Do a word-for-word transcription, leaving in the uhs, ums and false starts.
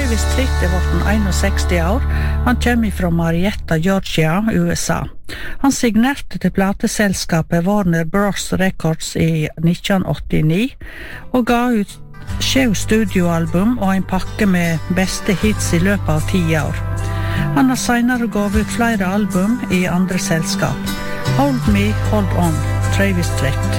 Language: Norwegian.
Travis Tritt er vorten seksogen år. Han kommer fra Marietta, Georgia, U S A. Han signerte til plateselskapet Warner Bros. Records i nitten åttini og ga ut sju studioalbum og en pakke med beste hits i løpet av ti år. Han har senere gav ut flere album i andre selskap. Hold Me, Hold On, Travis Tritt.